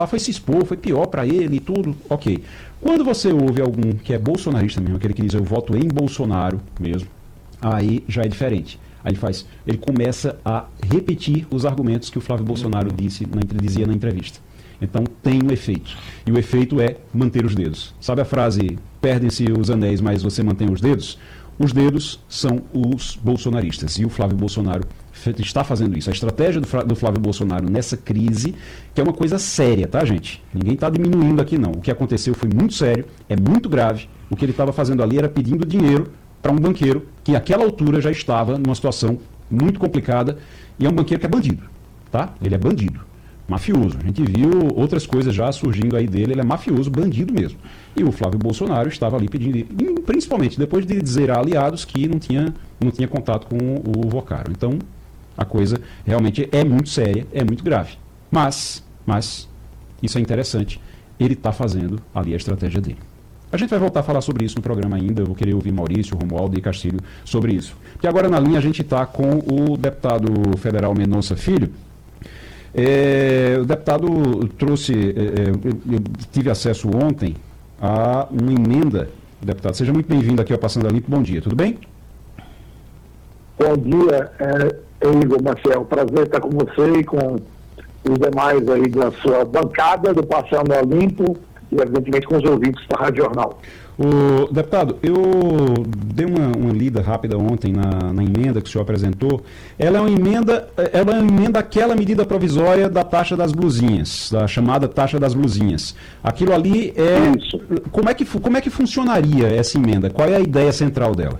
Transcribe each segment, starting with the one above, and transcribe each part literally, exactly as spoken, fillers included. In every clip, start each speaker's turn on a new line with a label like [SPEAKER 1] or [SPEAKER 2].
[SPEAKER 1] foi se expor, foi pior para ele e tudo, ok. Quando você ouve algum que é bolsonarista mesmo, aquele que diz eu voto em Bolsonaro mesmo, aí já é diferente. Aí ele faz, ele começa a repetir os argumentos que o Flávio Bolsonaro disse, na, dizia na entrevista. Então tem um efeito. E o efeito é manter os dedos. Sabe a frase, perdem-se os anéis, mas você mantém os dedos? Os dedos são os bolsonaristas. E o Flávio Bolsonaro está fazendo isso. A estratégia do Flávio Bolsonaro nessa crise, que é uma coisa séria, tá, gente? Ninguém está diminuindo aqui, não. O que aconteceu foi muito sério, é muito grave. O que ele estava fazendo ali era pedindo dinheiro para um banqueiro que, àquela altura, já estava numa situação muito complicada. E é um banqueiro que é bandido, tá? Ele é bandido, mafioso. A gente viu outras coisas já surgindo aí dele. Ele é mafioso, bandido mesmo. E o Flávio Bolsonaro estava ali pedindo, principalmente depois de dizer a aliados que não tinha, não tinha contato com o Vocaro. Então, a coisa realmente é muito séria, é muito grave. Mas, mas, isso é interessante, ele está fazendo ali a estratégia dele. A gente vai voltar a falar sobre isso no programa ainda, eu vou querer ouvir Maurício, Romualdo e Castilho sobre isso. Porque agora na linha a gente está com o deputado federal Mendonça Filho. É, o deputado trouxe, é, eu tive acesso ontem a uma emenda. Deputado, seja muito bem-vindo aqui ao Passando a Limpo, bom dia, tudo bem?
[SPEAKER 2] Bom dia, é... Igor, Marcel, prazer estar com você e com os demais aí da sua bancada do Passando a Limpo e, evidentemente, com os ouvintes da Rádio Jornal.
[SPEAKER 1] O deputado, eu dei uma, uma lida rápida ontem na, na emenda que o senhor apresentou. Ela é uma emenda, ela é uma emenda àquela medida provisória da taxa das blusinhas, da chamada taxa das blusinhas. Aquilo ali é... Isso. Como é que, como é que funcionaria essa emenda? Qual é a ideia central dela?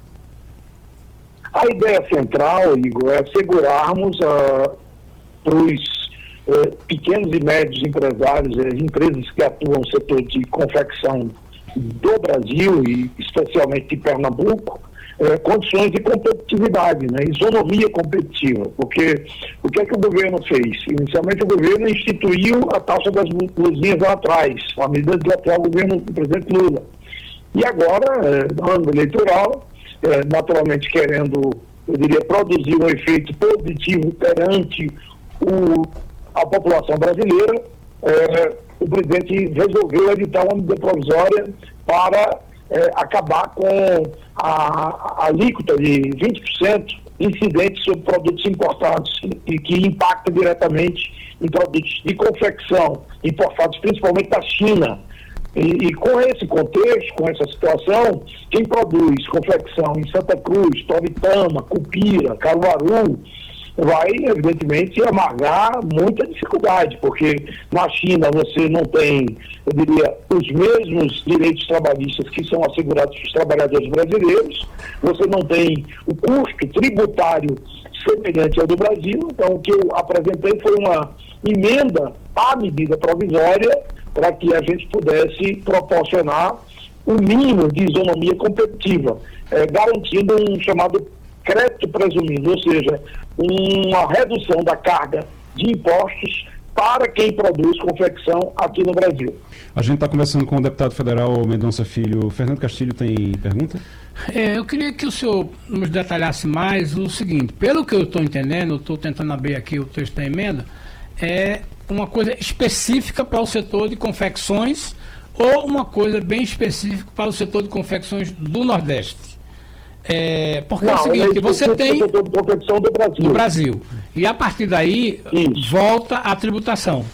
[SPEAKER 2] A ideia central, Igor, é assegurarmos uh, para os uh, pequenos e médios empresários, as empresas que atuam no setor de confecção do Brasil e especialmente de Pernambuco, uh, condições de competitividade, né, isonomia competitiva. Porque o que é que o governo fez? Inicialmente o governo instituiu a taxa das blusinhas lá atrás, a medida do atual governo do presidente Lula. E agora, uh, no ano eleitoral, É, naturalmente querendo, eu diria, produzir um efeito positivo perante o, a população brasileira, é, o presidente resolveu editar uma medida provisória para é, acabar com a, a alíquota de vinte por cento incidente sobre produtos importados e que impacta diretamente em produtos de confecção importados principalmente da China. E, e com esse contexto, com essa situação, quem produz confecção em Santa Cruz, Toritama, Cupira, Caruaru, vai, evidentemente, amargar muita dificuldade, porque na China você não tem, eu diria, os mesmos direitos trabalhistas que são assegurados para os trabalhadores brasileiros, você não tem o custo tributário semelhante ao do Brasil. Então, o que eu apresentei foi uma emenda à medida provisória para que a gente pudesse proporcionar o mínimo de isonomia competitiva, eh, garantindo um chamado crédito presumido, ou seja, uma redução da carga de impostos para quem produz confecção aqui no Brasil.
[SPEAKER 1] A gente está conversando com o deputado federal Mendonça Filho. Fernando Castilho tem pergunta?
[SPEAKER 3] É, eu queria que o senhor nos detalhasse mais o seguinte: pelo que eu estou entendendo, eu estou tentando abrir aqui o texto da emenda, é uma coisa específica para o setor de confecções ou uma coisa bem específica para o setor de confecções do Nordeste? É, porque
[SPEAKER 2] Não,
[SPEAKER 3] é o seguinte, você tem
[SPEAKER 2] setor de confecção do Brasil.
[SPEAKER 3] do Brasil, e a partir daí Isso. volta a tributação.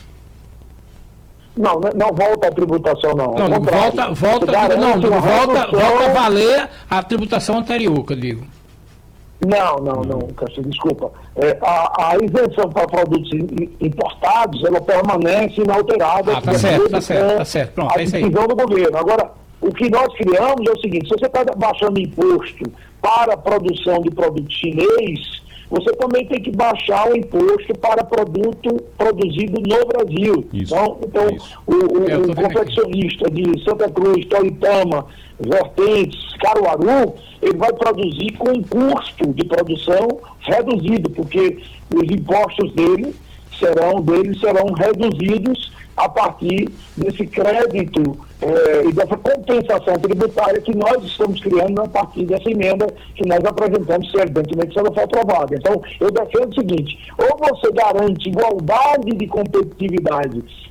[SPEAKER 2] Não, não volta a tributação, não.
[SPEAKER 3] Não, não volta, volta, não, não volta, volta a valer a tributação anterior, que eu digo.
[SPEAKER 2] Não, não, não, Castilho, desculpa. É, a, a isenção para produtos importados, ela permanece inalterada.
[SPEAKER 3] Ah, tá certo, tá certo, tá certo. Pronto,
[SPEAKER 2] a
[SPEAKER 3] é isso aí.
[SPEAKER 2] decisão do governo. Agora, o que nós criamos é o seguinte: se você está baixando imposto para a produção de produto chinês, você também tem que baixar o imposto para produto produzido no Brasil.
[SPEAKER 1] Isso,
[SPEAKER 2] então, então
[SPEAKER 1] isso.
[SPEAKER 2] o, o,
[SPEAKER 3] é,
[SPEAKER 2] o confeccionista aqui de Santa Cruz, Toritama, Vertentes, Caruaru, ele vai produzir com um custo de produção reduzido, porque os impostos dele serão, dele serão reduzidos a partir desse crédito eh, e dessa compensação tributária que nós estamos criando a partir dessa emenda que nós apresentamos, se evidentemente se ela for aprovada. Então, eu defendo o seguinte: ou você garante igualdade de competitividade